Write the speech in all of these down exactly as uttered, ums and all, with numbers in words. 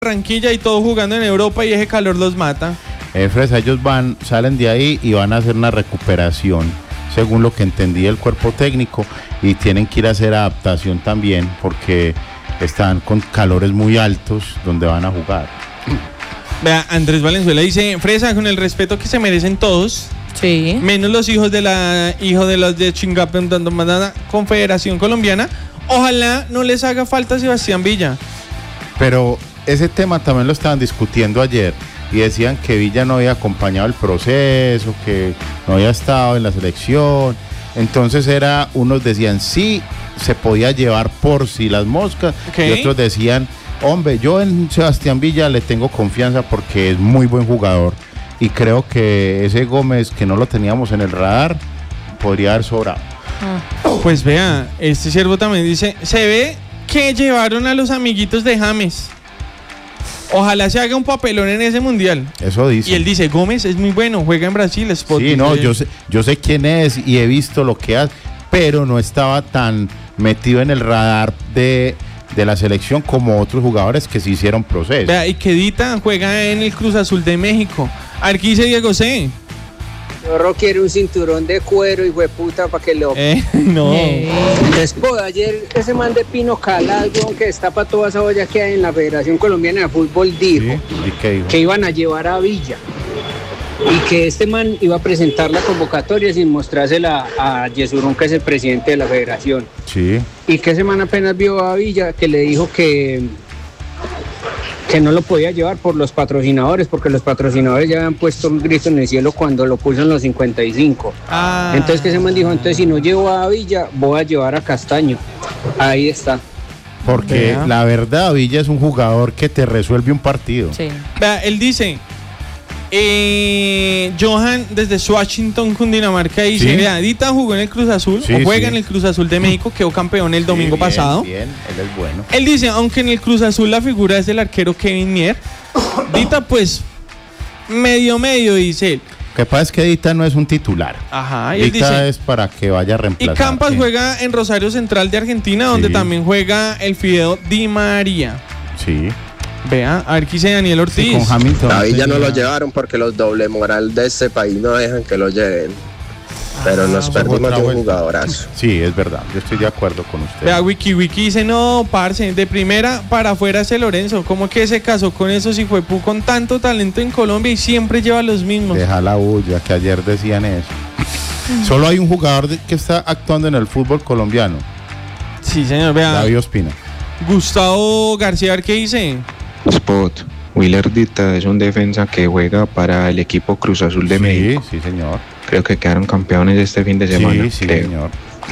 Barranquilla y todos jugando en Europa y ese calor los mata. Eh, Fresa, ellos van, salen de ahí y van a hacer una recuperación, según lo que entendí el cuerpo técnico, y tienen que ir a hacer adaptación también, porque están con calores muy altos donde van a jugar. Vea, Andrés Valenzuela dice, Fresa, con el respeto que se merecen todos, sí, menos los hijos de la hijo de los de Chingapén dando mandada Confederación Colombiana, ojalá no les haga falta Sebastián Villa. Pero ese tema también lo estaban discutiendo ayer y decían que Villa no había acompañado el proceso, que no había estado en la selección. Entonces era, unos decían sí, se podía llevar por si las moscas, okay. Y otros decían, hombre, yo en Sebastián Villa le tengo confianza porque es muy buen jugador y creo que ese Gómez, que no lo teníamos en el radar, podría haber sobrado. Pues vea, este siervo también dice, se ve que llevaron a los amiguitos de James. Ojalá se haga un papelón en ese mundial. Eso dice. Y él dice, Gómez es muy bueno, juega en Brasil, Spot. Sí, no, yo sé, yo sé quién es y he visto lo que hace, pero no estaba tan metido en el radar de, de la selección como otros jugadores que se hicieron proceso. Vea, y Quedita juega en el Cruz Azul de México. A ver, ¿qué dice Diego C? Zorro quiere un cinturón de cuero y hueputa para que lo... Eh, no. Eh. Después, ayer ese man de Pino Calado, que está para toda esa olla que hay en la Federación Colombiana de Fútbol, dijo, ¿Sí? ¿Y qué dijo? Que iban a llevar a Villa y que este man iba a presentar la convocatoria sin mostrársela a Yesurún, que es el presidente de la federación. Sí. Y que ese man apenas vio a Villa, que le dijo que... que no lo podía llevar por los patrocinadores, porque los patrocinadores ya habían puesto un grito en el cielo cuando lo puso en los cincuenta y cinco. Ah. Entonces que ese man dijo, entonces si no llevo a Villa, voy a llevar a Castaño. Ahí está. Porque Vea. La verdad, Villa es un jugador que te resuelve un partido. Sí. Vea, él dice, eh, Johan desde Washington, Cundinamarca, dice, ¿Sí? Vea, Dita jugó en el Cruz Azul, sí, o juega sí. en el Cruz Azul de México, quedó campeón el domingo sí, bien, pasado. Bien, él es bueno. Él dice, aunque en el Cruz Azul la figura es del arquero Kevin Mier, Dita pues medio medio, dice él. Lo que pasa es que Dita no es un titular. Ajá, y Dita dice, es para que vaya a reemplazar. Y Campas ¿sí? juega en Rosario Central de Argentina, donde sí. también juega el Fideo Di María. Sí. Vea, a ver qué dice Daniel Ortiz. Sí, con Hamilton. A Villa no lo llevaron porque los doble moral de este país no dejan que lo lleven. Pero ah, nos perdimos de un jugadorazo. Sí, es verdad, yo estoy de acuerdo con usted. Vea, Wiki Wiki dice, no, parce, de primera para afuera ese Lorenzo. ¿Cómo que se casó con esos hijuepú con tanto talento en Colombia y siempre lleva los mismos? Deja la bulla, que ayer decían eso. Solo hay un jugador de, que está actuando en el fútbol colombiano. Sí, señor, vea. David Ospina. Gustavo García, ¿qué dice? Spot, Willer Dita es un defensa que juega para el equipo Cruz Azul de sí, México. Sí, señor. Creo que quedaron campeones este fin de semana. Sí, sí, creo. señor.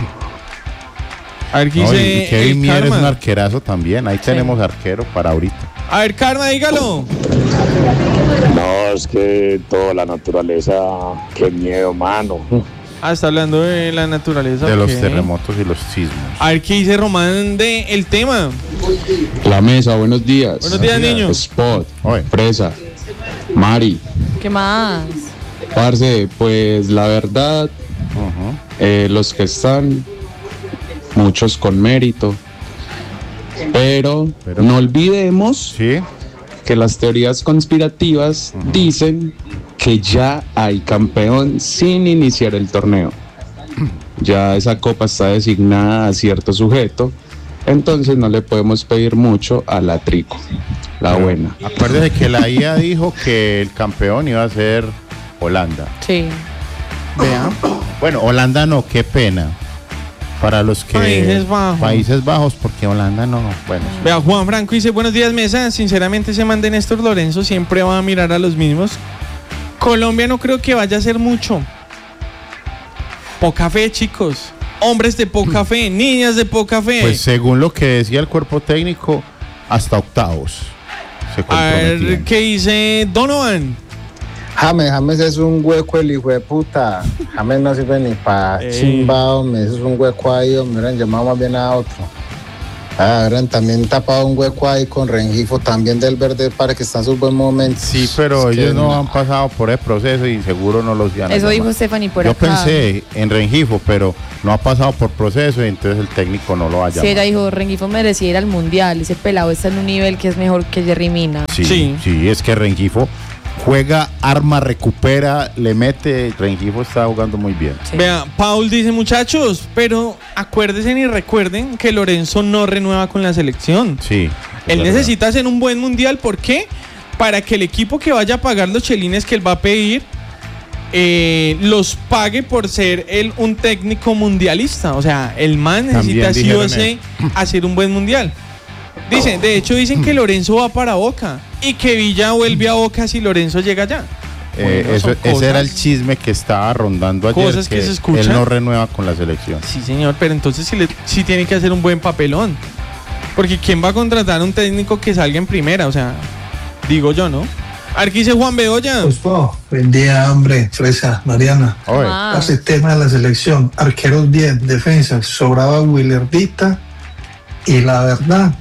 A ver, ¿qué no, dice? Y Kevin Mier es un arquerazo también. Ahí sí. tenemos arquero para ahorita. A ver, Karma, dígalo. No, es que toda la naturaleza, qué miedo, mano. Ah, está hablando de la naturaleza. De okay. los terremotos y los sismos. A ver, ¿qué dice Román de el tema? La mesa, buenos días. Buenos días, niños. Spot, Oye. Fresa, Mari. ¿Qué más? Parce, pues la verdad, uh-huh. eh, los que están, muchos con mérito, pero, pero no olvidemos ¿sí? que las teorías conspirativas uh-huh. dicen que ya hay campeón sin iniciar el torneo. Ya esa copa está designada a cierto sujeto, entonces no le podemos pedir mucho a la Trico, la pero, buena. Acuérdese que la I A dijo que el campeón iba a ser Holanda. Sí. Vea. Bueno, Holanda no, qué pena. Para los que... Países Bajos. Países Bajos, porque Holanda no. Bueno. Vea, Juan Franco dice, buenos días, mesa. Sinceramente, ese man de Néstor Lorenzo siempre va a mirar a los mismos. Colombia no creo que vaya a ser mucho. Poca fe, chicos. Hombres de poca fe, niñas de poca fe. Pues según lo que decía el cuerpo técnico, hasta octavos se comprometían. A ver, ¿qué dice Donovan? James, James es un hueco el hijo de puta. James no sirve ni para chimbao, me es un hueco ahí, me hubieran llamado más bien a otro. Ah, habrán también tapado un hueco ahí con Rengifo también del Verde para que está en sus buen momentos. Sí, pero Es que ellos no no. han pasado por el proceso y seguro no los iban a Eso llamar. dijo Stephanie por Yo acá. pensé en Rengifo, pero no ha pasado por proceso y entonces el técnico no lo va a Sí, llamar. ella dijo, Rengifo merecía ir al Mundial. Ese pelado está en un nivel que es mejor que Jerry Mina. Sí, Sí. sí, es que Rengifo juega, arma, recupera, le mete. Rengifo está jugando muy bien. Sí. Vea, Paul dice, muchachos, pero acuérdense y recuerden que Lorenzo no renueva con la selección. Sí. Él es necesita hacer un buen mundial. ¿Por qué? Para que el equipo que vaya a pagar los chelines que él va a pedir eh, los pague por ser él un técnico mundialista. O sea, el man necesita También sí o dijeron sí hacer un buen mundial. Dicen, de hecho dicen que Lorenzo va para Boca y que Villa vuelve a Boca si Lorenzo llega allá. Eh, Bueno, eso, son ese era el cosas- chisme que estaba rondando ayer. Cosas que se escuchan. Él no renueva con la selección. Sí, señor, pero entonces sí, le, sí tiene que hacer un buen papelón. Porque ¿quién va a contratar a un técnico que salga en primera? O sea, digo yo, ¿no? Aquí dice Juan Bedoya. Pues, oh, buen día, hombre, Fresa, Mariana. Oye, Ah. Hace tema de la selección, arqueros diez, defensas, sobraba Willardita y la verdad,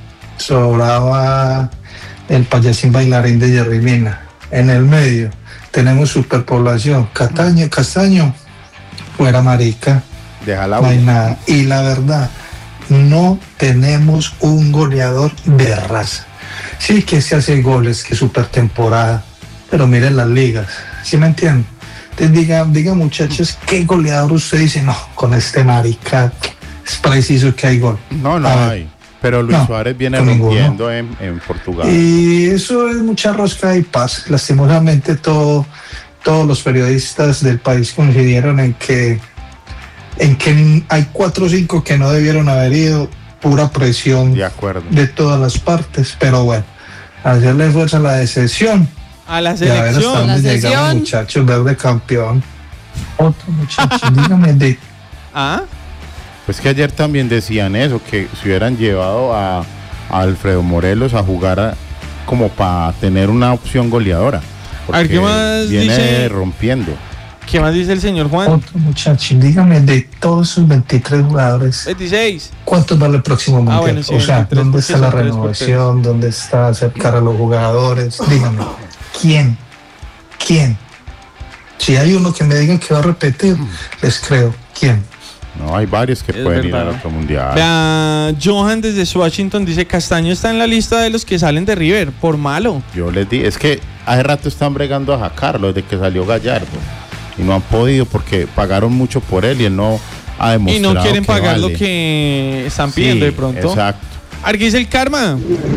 sobraba el payasín bailarín de Jerry Mina. En el medio tenemos superpoblación, Castaño, Castaño, fuera marica, déjala. no hay nada. Y la verdad, no tenemos un goleador de raza. Sí que se hace goles, que super temporada, pero miren las ligas, ¿sí me entienden? Entonces diga, diga muchachos, ¿qué goleador usted dice? No, con este marica es preciso que hay gol. No, no A ver, hay. Pero Luis No, Suárez viene con ninguno. rompiendo en, en Portugal. Y eso es mucha rosca y paz. Lastimosamente todo, todos los periodistas del país coincidieron en que, en que hay cuatro o cinco que no debieron haber ido, pura presión De acuerdo. de todas las partes, pero bueno, hacerle fuerza a la decepción. A la Y a ver hasta selección. dónde La llegamos, selección. muchachos, verde campeón. Otro muchacho, dígame de ¿Ah? Pues que ayer también decían eso, que si hubieran llevado a, a Alfredo Morelos a jugar a- como para tener una opción goleadora. A ver, ¿qué porque más viene dice? rompiendo. ¿Qué más dice el señor Juan? otro muchacho, dígame de todos esos veintitrés jugadores, veintiséis. ¿cuántos vale el próximo mundial? bueno, sí, o sea, veintitrés, ¿dónde porque está la son tres por renovación? ¿Dónde está acercar a los jugadores? Dígame, ¿quién? ¿Quién? Si hay uno que me digan que va a repetir, les creo. ¿Quién? No, hay varios que Es pueden ir verdad, al ¿no? otro mundial. Vea, Johan desde Washington dice, Castaño está en la lista de los que salen de River, por malo. Yo les di, es que hace rato están bregando a sacarlo desde que salió Gallardo. Y no han podido porque pagaron mucho por él y él no ha Y demostrado no quieren que pagar lo vale. que están Sí, pidiendo de pronto. Exacto. Aquí dice el Karma.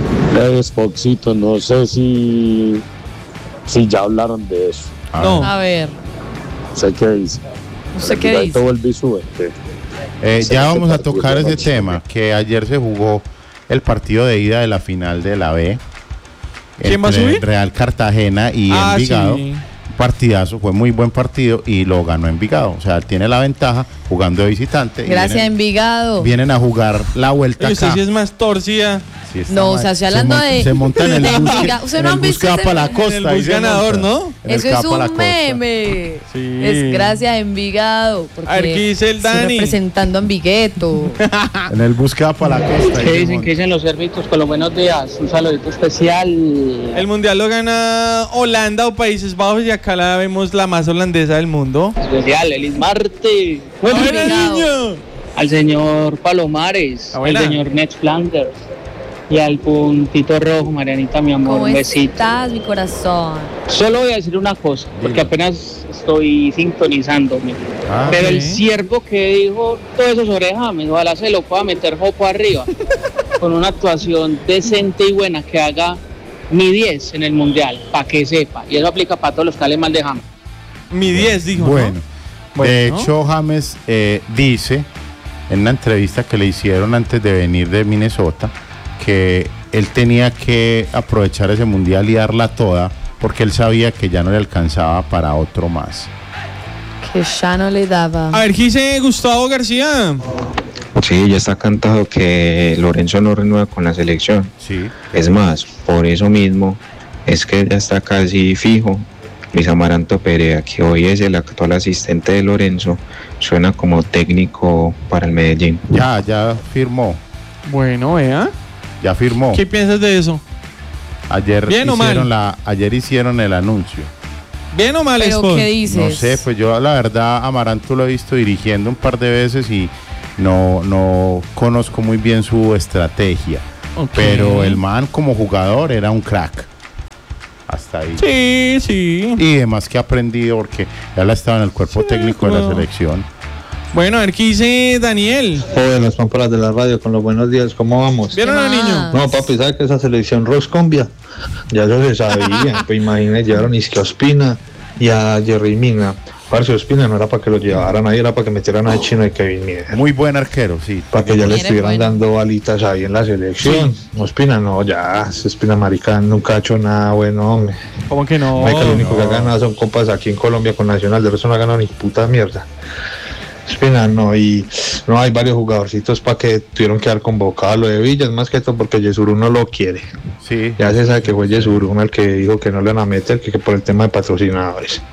Es Foxito, no sé si, si ya hablaron de eso. A No. ver. A ver, Sé qué dice. ¿usted qué Envigado dice? vuelve y sube. que- Eh, Sí, ya este vamos a partido tocar de ese noche. tema, que ayer se jugó el partido de ida de la final de la B. ¿Quién va a entre subir? Real Cartagena y Ah, Envigado. sí. Partidazo, fue muy buen partido y lo ganó Envigado. O sea, él tiene la ventaja jugando de visitante. y Gracias, vienen, Envigado. vienen a jugar la vuelta Oye, usted acá. sí es más torcida. Sí, está No, mal. o sea, estoy Se hablando monta- de- Se monta en el de bus, Envigado. ¿Usted en no el han bus visto que va ese- para la en costa. el ahí bus se ganador, monta. ¿no? En el Eso que va es para la un costa. meme. Sí. Es gracias a Envigado. Porque A ver, ¿qué dice el estoy Dani? representando a Envigueto. En el bus que va para la costa. ahí ¿Qué se dicen? monta. ¿Qué dicen los servitos? Con los buenos días. Un saludito especial. El mundial lo gana Holanda o Países Bajos y acá la vemos la más holandesa del mundo. Especial, Elis Marte. ¡Buena, Envigado. niño! Al señor Palomares. Ah, buena. Al señor Ned Flanders. Y al puntito rojo, Marianita, mi amor. ¿Cómo Un besito. estás, mi corazón? Solo voy a decir una cosa, porque apenas estoy sintonizándome. Ah, Pero el ok. siervo que dijo todo eso sobre James, ojalá se lo pueda meter jopo arriba. Con una actuación decente y buena que haga mi diez en el mundial, para que sepa. Y eso aplica para todos los que hablen mal de James. Mi diez, dijo, ¿no? Bueno, Bueno, de ¿no? hecho James eh, dice en una entrevista que le hicieron antes de venir de Minnesota que él tenía que aprovechar ese mundial y darla toda porque él sabía que ya no le alcanzaba para otro más. Que ya no le daba. A ver, ¿qué dice Gustavo García? Sí, ya está cantado que Lorenzo no renueva con la selección. Sí. Es más, por eso mismo es que ya está casi fijo. Luis Amaranto Perea, que hoy es el actual asistente de Lorenzo, suena como técnico para el Medellín. Ya, ya firmó. Bueno, vea. Ya firmó. ¿Qué piensas de eso? Ayer ¿Bien o hicieron mal? la, ayer hicieron el anuncio. ¿Bien o mal, ¿Pero Spot? qué dices? No sé, pues yo la verdad Amaranto lo he visto dirigiendo un par de veces y no, no conozco muy bien su estrategia. Ok. Pero el man como jugador era un crack. Hasta ahí. Sí, sí. Y además que ha aprendido porque ya la estaba en el cuerpo Sí, técnico de la como- selección. Bueno, a ver qué dice Daniel. Joder, las pámparas de la radio con los buenos días, ¿cómo vamos? ¿Vieron al niño? más? No, papi, ¿sabes que esa selección Roscombia? Ya eso se sabía. Pues imagínate, llevaron Isque a Ospina y a Jerry Mina. Parce, Ospina no era para que lo llevaran ahí, era para que metieran a Chino y Kevin Miller. Muy buen arquero, sí. Para que ya le Mire, estuvieran bueno. dando balitas ahí en la selección. Ospina no, ya, ese Ospina marica nunca ha hecho nada bueno, hombre. ¿Cómo que no? Marica, lo único no. que ha ganado son copas aquí en Colombia con Nacional, de resto no ha ganado ni puta mierda. Espina no, y no hay varios jugadorcitos para que tuvieron que dar convocado. Lo de Villas más que todo porque Yesuru no lo quiere. Sí. Ya se sabe que fue Yesuru el que dijo que no le van a meter, que, que por el tema de patrocinadores.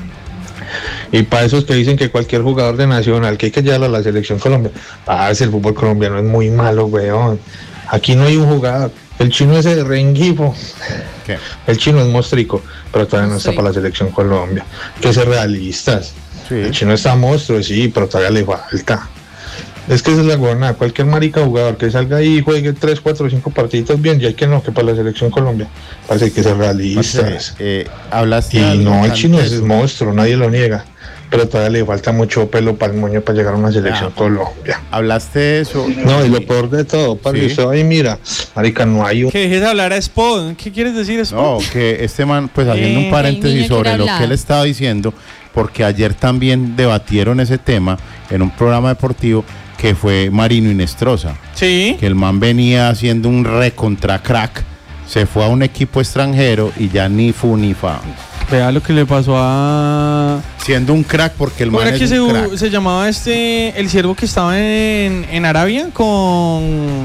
Y para esos que dicen que cualquier jugador de Nacional que hay que llevarlo a la selección Colombia, ah, el fútbol colombiano es muy malo, weón. Aquí no hay un jugador. El chino ese de Rengifo. ¿Qué? El chino es mostrico, pero todavía no está Sí. para la selección Colombia. Que ser realistas. Sí. El chino está monstruo, sí, pero todavía le falta. Es que esa es la gobernada. Cualquier marica jugador que salga ahí y juegue tres, cuatro, cinco partiditos bien, ya hay que no, que para la selección Colombia. Parece que ser realistas. Parce, eh, hablaste Y algo no, el tan chino es teso. monstruo, nadie lo niega. Pero todavía le falta mucho pelo para el moño para llegar a una selección Ya. Colombia. Hablaste de eso. No, y lo peor de todo, para Sí. que usted ahí mira, marica, no hay un... Que dejes hablar a Spot. ¿Qué quieres decir, Spot? No, que este man, pues haciendo Eh, un paréntesis el niño sobre quiere lo hablar. que él estaba diciendo, porque ayer también debatieron ese tema en un programa deportivo que fue Marino Inestrosa, Sí. que el man venía haciendo un recontra crack, se fue a un equipo extranjero y ya ni fu ni fa. Vea lo que le pasó a... Siendo un crack porque el ¿Cómo man era es que se, un crack. se llamaba este, el siervo que estaba en, en Arabia con,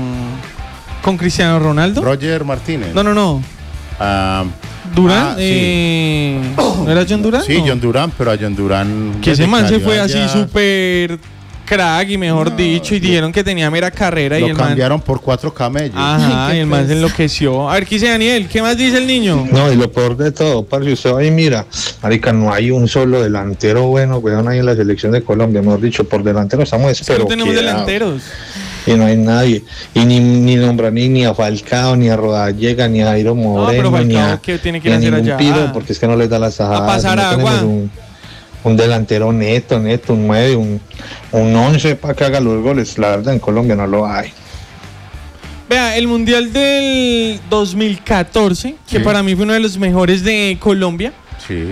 con Cristiano Ronaldo? Roger Martínez. No, no, no. Ah, Durán. ah, sí. eh, ¿No era John Durán? Sí, No. John Durán, pero a John Durán... Que ese desde man se Cali fue allá, así súper crack y mejor No, dicho, y lo- dijeron que tenía mera carrera y Lo el man... cambiaron por cuatro camellos. Ajá, Ay, y el qué man se pez. enloqueció. A ver, ¿qué dice Daniel? ¿Qué más dice el niño? No, y lo peor de todo, parce, usted ahí mira, marica, no hay un solo delantero bueno, weón, ahí en la selección de Colombia, mejor dicho, por delantero estamos Es que no tenemos desperoqueados. delanteros. Y no hay nadie. Y ni, ni nombran ni, ni a Falcao, ni a Rodallega, ni a Jairo Moreno, pero ni Falcao, a, ¿qué tiene que ni a ir a hacer ningún allá? piro, porque es que no les da las tajadas. A pasar no agua. tenemos Un, un delantero neto, neto, un nueve, un, un once para que haga los goles. La verdad, en Colombia no lo hay. Vea, el Mundial del dos mil catorce, que Sí. para mí fue uno de los mejores de Colombia, Sí.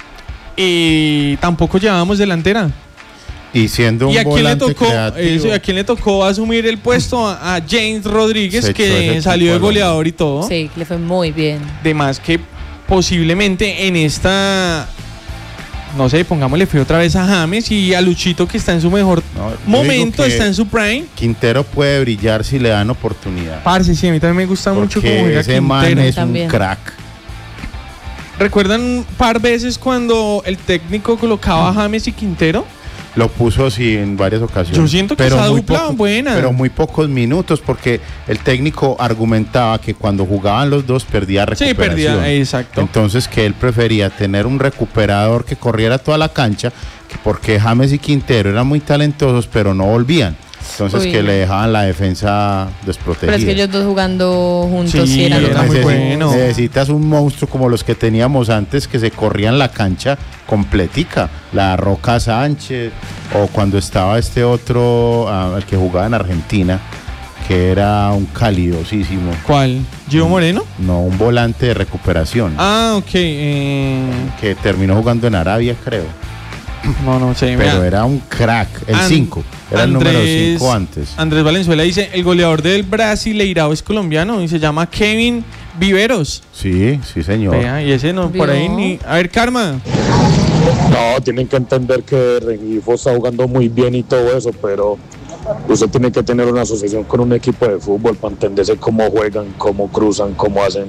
y tampoco llevábamos delantera. Y siendo un ¿Y a quién le volante tocó creativo, eso, ¿a quién le tocó asumir el puesto? A, a James Rodríguez, Se echó ese que equipo salió de al goleador y todo. Sí, le fue muy bien. De más que posiblemente en esta, no sé, pongámosle fe otra vez a James y a Luchito, que está en su mejor No, yo momento, digo que está en su prime. Quintero puede brillar si le dan oportunidad. Parce, sí, a mí también me gusta mucho cómo Porque juega ese man Quintero. es También. un crack. ¿Recuerdan un par veces cuando el técnico colocaba a James y Quintero? Lo puso así en varias ocasiones. Yo siento que esa muy dupla buena. Pero muy pocos minutos porque el técnico argumentaba que cuando jugaban los dos perdía Sí, recuperación. perdía, exacto. Entonces que él prefería tener un recuperador que corriera toda la cancha, que porque James y Quintero eran muy talentosos pero no volvían. Entonces Uy, que no. le dejaban la defensa desprotegida. Pero es que ellos dos jugando juntos Sí, sí eran era otra muy cosa. bueno. Necesitas un monstruo como los que teníamos antes que se corrían la cancha completica. La Roca Sánchez o cuando estaba este otro, ah, el que jugaba en Argentina, que era un calidosísimo. ¿Cuál? ¿Gio Moreno? No, un volante de recuperación. Ah, ok. eh, Que terminó jugando en Arabia, creo. no, no sé. Pero vea. era un crack. El An- cinco. Era el número Andrés- cinco antes. Andrés Valenzuela dice, el goleador del Brasileirao es colombiano y se llama Kevin Viveros. Sí, sí, señor. Vea, y ese no, por ahí Vio. ni... A ver, Karma. No, tienen que entender que Rengifo está jugando muy bien y todo eso, pero usted tiene que tener una asociación con un equipo de fútbol para entenderse cómo juegan, cómo cruzan, cómo hacen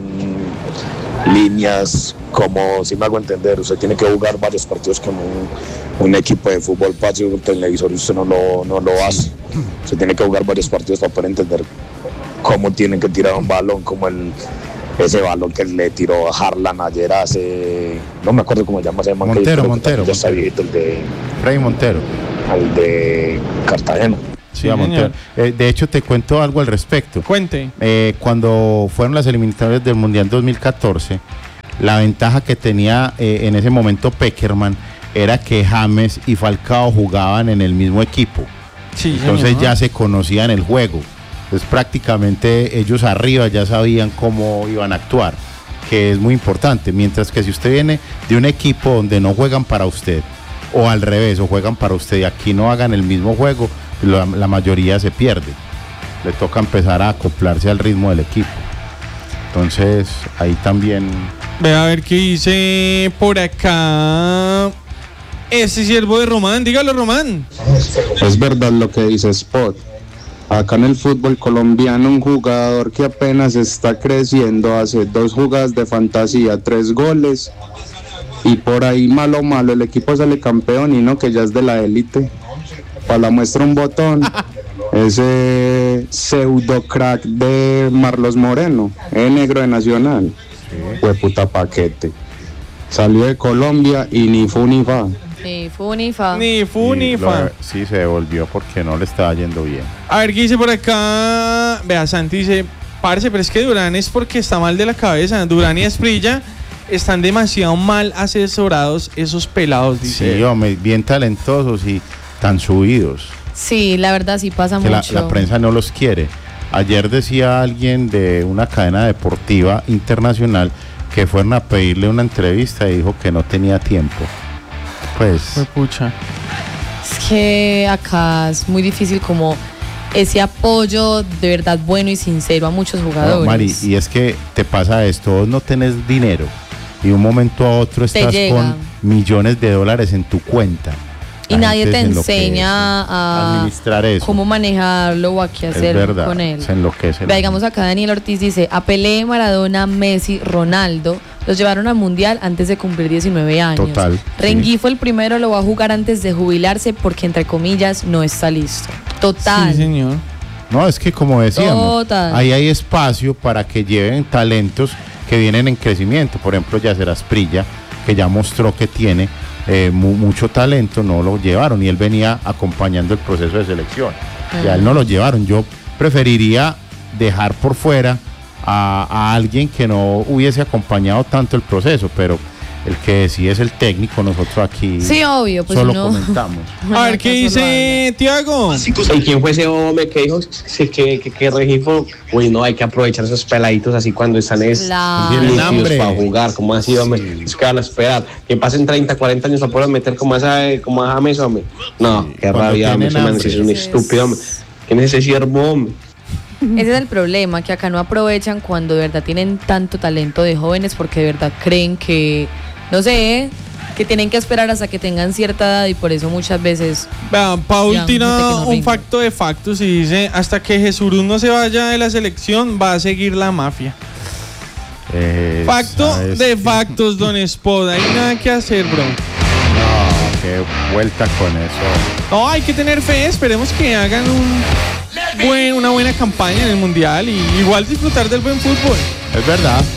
líneas, como, si me hago entender, usted tiene que jugar varios partidos con un, un equipo de fútbol para un televisor y usted no lo, no lo hace. Usted tiene que jugar varios partidos para poder entender cómo tienen que tirar un balón, como el ese balón que le tiró a Harlan ayer hace, no me acuerdo cómo se llama ese man. Montero, que Montero. Ya está viejito, el de... Freddy Montero. El de Cartagena. Sí, a Montero. Eh, de hecho, te cuento algo al respecto. Cuente. Eh, cuando fueron las eliminatorias del Mundial dos mil catorce, la ventaja que tenía eh, en ese momento Pekerman era que James y Falcao jugaban en el mismo equipo. Sí, entonces señor. ya se conocían el juego. Entonces prácticamente ellos arriba ya sabían cómo iban a actuar, que es muy importante. Mientras que si usted viene de un equipo donde no juegan para usted, o al revés, o juegan para usted y aquí no hagan el mismo juego, la, la mayoría se pierde. Le toca empezar a acoplarse al ritmo del equipo. Entonces ahí también... Ve a ver qué dice por acá ese siervo de Román. Dígalo, Román. Es verdad lo que dice Spot. Acá en el fútbol colombiano, un jugador que apenas está creciendo hace dos jugadas de fantasía, tres goles, y por ahí malo malo el equipo sale campeón y no, que ya es de la élite. Para la muestra un botón, ese pseudo crack de Marlos Moreno, el negro de Nacional. Fue puta paquete. Salió de Colombia y ni fu ni fa. Ni fu ni fa. Ni fu y ni lo- fa. Sí, se devolvió porque no le estaba yendo bien. A ver qué dice por acá. Vea, Santi dice, parce, pero es que Durán es porque está mal de la cabeza. Durán y Asprilla están demasiado mal asesorados esos pelados, dice. Sí, hombre, bien talentosos y tan subidos. Sí, la verdad sí pasa Que la, mucho. la prensa no los quiere. Ayer decía alguien de una cadena deportiva internacional que fueron a pedirle una entrevista y dijo que no tenía tiempo. Pues... Fue pucha. Es que acá es muy difícil como ese apoyo de verdad bueno y sincero a muchos jugadores. No, Mari, y es que te pasa esto, vos no tenés dinero y de un momento a otro estás llega. con millones de dólares en tu cuenta. Y La nadie gente te se enloquece. enseña a administrar eso. cómo manejarlo o a qué Es hacer verdad, con él. se enloquece. Vea, digamos acá Daniel Ortiz dice, a Pelé, Maradona, Messi, Ronaldo los llevaron al Mundial antes de cumplir diecinueve años. Total, Rengifo el primero lo va a jugar antes de jubilarse porque entre comillas no está listo. Total. Sí, señor. No, es que como decíamos, Total. ahí hay espacio para que lleven talentos que vienen en crecimiento. Por ejemplo, Yacer Asprilla, que ya mostró que tiene eh, mu- mucho talento, no lo llevaron y él venía acompañando el proceso de selección. Ya él no lo llevaron. Yo preferiría dejar por fuera a, a alguien que no hubiese acompañado tanto el proceso, pero el que decide es el técnico, nosotros aquí Sí, obvio, pues solo uno- comentamos. A ver qué dice Tiago. ¿Y quién fue ese hombre que dijo sí, que, que, que Rengifo? Uy, no, hay que aprovechar esos peladitos así cuando están es, Claro. Tienen líquidos hambre. para jugar, como así, hombre. Es que van a esperar. Que pasen treinta, cuarenta años para poder meter como a, esa, como a James, hombre. No, qué cuando rabia, hombre. tienen Ese man hambre. sí es un estúpido, hombre. ¿Quién es ese siervo, hombre? Ese es el problema, que acá no aprovechan cuando de verdad tienen tanto talento de jóvenes porque de verdad creen que, no sé, que tienen que esperar hasta que tengan cierta edad y por eso muchas veces... Vea, Paul Ya, tira gente que no un rinde. facto de factos y dice, hasta que Jesús no se vaya de la selección, va a seguir la mafia. Eh, Facto ¿sabes de qué? factos, don Spod. Hay nada que hacer, bro. No, qué vuelta con eso. No, hay que tener fe. Esperemos que hagan un buen, una buena campaña en el Mundial y igual disfrutar del buen fútbol. Es verdad.